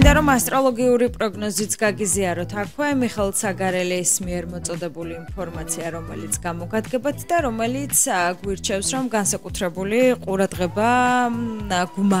მინდა რომ ასტროლოგიური პროგნოზიც გაგიზიაროთ აქვე მიხეილ ცაგარელის მიერ მოწოდებული ინფორმაცია, რომელიც გამოგადგებათ და რომელიც გვირჩევს, რომ განსაკუთრებული ყურადღება